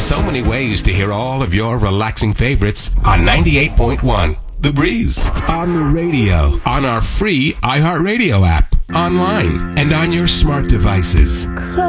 so many ways to hear all of your relaxing favorites on 98.1 The Breeze. On the radio, on our free iHeartRadio app, online, and on your smart devices.